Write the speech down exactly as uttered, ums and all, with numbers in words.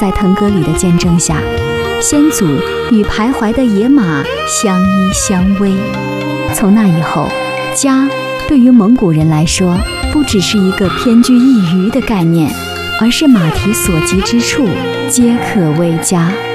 在腾格里的见证下，先祖与徘徊的野马相依相偎。从那以后，家对于蒙古人来说，不只是一个偏居一隅的概念，而是马蹄所及之处皆可为家。